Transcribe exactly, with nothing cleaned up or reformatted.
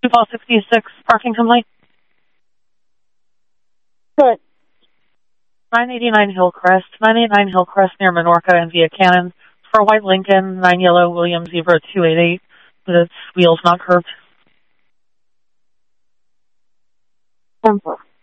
Fall sixty-six, parking complaint. Good. nine eighty-nine Hillcrest, nine eighty-nine Hillcrest near Menorca and Via Cannon. For white Lincoln, nine yellow Williams Zebra two eighty-eight, with its wheels not curved. Simple.